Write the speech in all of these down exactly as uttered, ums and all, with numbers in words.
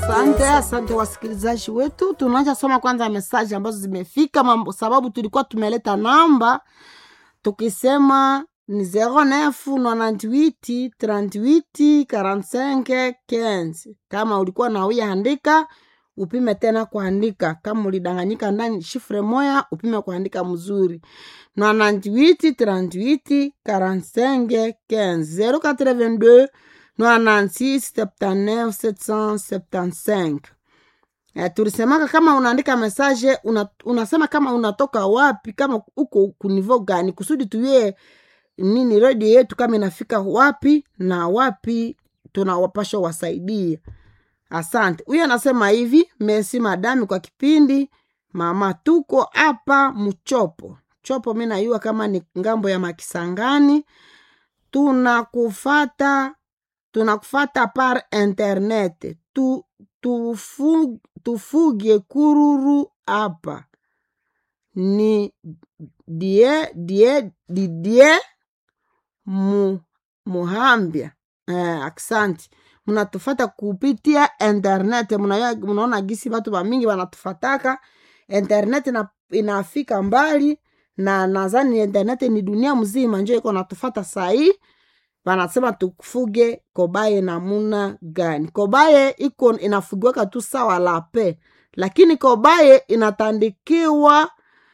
Asante, asante wasikilizaji wetu. Tunaanza soma kwanza message ambazo zimefika mambo, sababu tulikuwa tumeleta namba tukisema ni zero neuf nonante-huit trente-huit quarante-cinq quinze. Kama ulikuwa na uya andika, upime tena kuandika. Kama ulidanganyika ndani shifre moya, upime kuandika mzuri. nonante-huit trente-huit quarante-cinq quinze zero quatre-vingt-deux nonante-six septantaneuf sept cent septantacinq. Eh, tulisemaka kama unaandika message una, unasema kama unatoka wapi, kama uko kunivo gani, kusudi tuye nini radio yetu kama inafika wapi na wapi tunawapasha wasaidia. Asante. Huyu anasema hivi, merci madami kwa kipindi. Mama tuko hapa Mchopo. Chopo mimi najua kama ni ngambo ya Makisangani. Tunakufata tunakufata par internet. Tu tufu, tufuge kururu hapa. Ni die die die, die mu muhambia. Eh, aksanti. Munatufata kupitia internet. Munaona gisi watu wa mingi wanatufataka. Internet ina, inafika mbali na nadhani internet ni dunia mzima njo iko natufata sahi. Wanasema tukufuge kobaye namuna gani. Kobaye iko inafugiwaka tu sawa lape, lakini kobaye inatandikiwa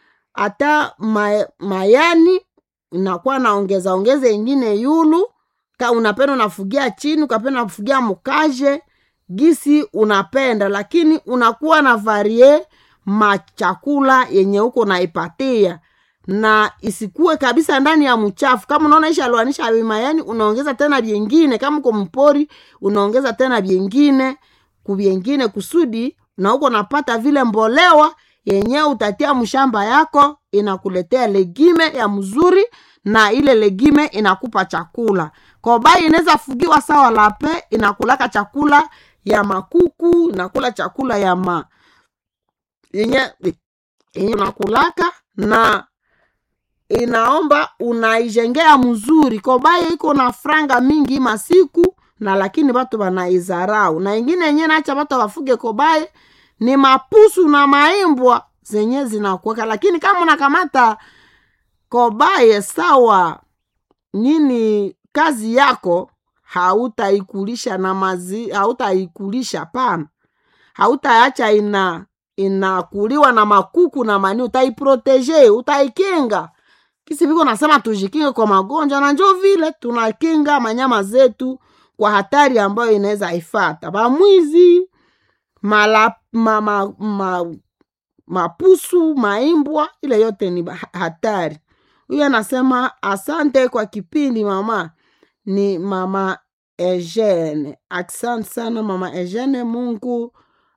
hata may, mayani inakuwa naongeza ongeza ingine yulu. Ka unapenda unafugia chini, ukapenda unafugia mukaje gisi unapenda, lakini unakuwa na varie machakula yenye uko naipatia na isikue kabisa ndani ya mchafu. Kama unaona isha alwanisha mayani, unaongeza tena vyengine. Kama uko mpori, unaongeza tena vyengine kuvyengine kusudi na uko napata vile mbolewa yenye utatia mshamba yako, inakuletea legime ya mzuri na ile legime inakupa chakula. Kobai inaweza fugiwa sawa lape, inakulaka chakula ya makuku, inakula chakula ya ma yenye yenye unakulaka na inaomba unaijengea mzuri. Kobaye iko na franga mingi masiku na lakini watu wanaizarau. Na ingine yenyewe naacha watu wafuge kobaye ni mapusu na maimbwa zenye zinakuweka. Lakini kama unakamata kobaye sawa nini kazi yako, hautaikulisha na mazi, hautaikulisha pana. Hautaacha ina inakuliwa na makuku na mani, utaiprotege, utaikinga. Kisi viko nasema tujikinge kwa magonjwa, na njoo vile tunakinga manyama zetu kwa hatari ambayo inaweza ifata. Bamwizi, mala ma, ma, ma, mapusu, maimbwa, ile yote ni hatari. Huyu anasema asante kwa kipindi mama. Ni mama Eugene. Asante sana mama Eugene, Mungu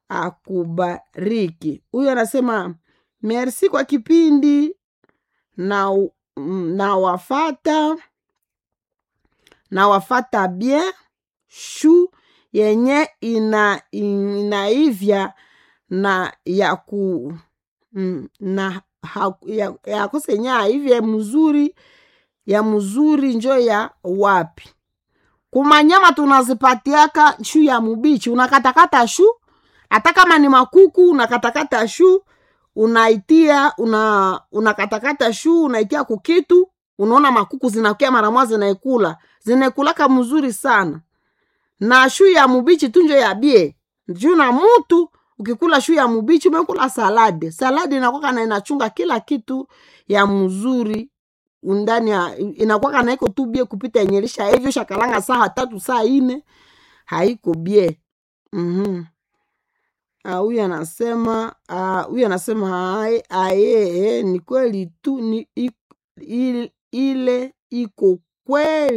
akubariki. Huyu anasema merci kwa kipindi na na wafata na wafata bien shu yenye ina inaivya na ya ku na ha, ya, ya kusenya hivya mzuri ya mzuri njo ya wapi. Kumanyama tunazipatiaka shu ya mubichi, unakatakata shu hata kama ni makuku, unakatakata shu unaitia una unakatakata shu unaitia kukitu, unaona makuku zinakia mara moja zinaikula, zinakulaka mzuri sana. Na shu ya mubichi tunjo ya bie juu na mtu ukikula shu ya mubichi umekula salade. Salade inakuwa na inachunga kila kitu ya mzuri undani ya inakuwa na iko tu bie kupita yenyelisha hivyo shakalanga saa tatu saa nne haiko bie. Mhm. Huyu anasema huyu uh, anasema aye ni kweli tu ni ile iko kweli.